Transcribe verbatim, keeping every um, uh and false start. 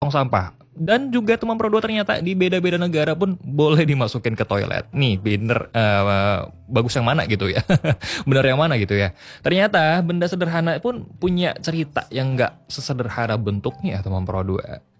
tong sampah. Dan juga teman Pro dua ternyata di beda-beda negara pun boleh dimasukin ke toilet. Nih bener uh, bagus yang mana gitu ya. Bener yang mana gitu ya. Ternyata benda sederhana pun punya cerita yang gak sesederhana bentuknya teman Pro dua.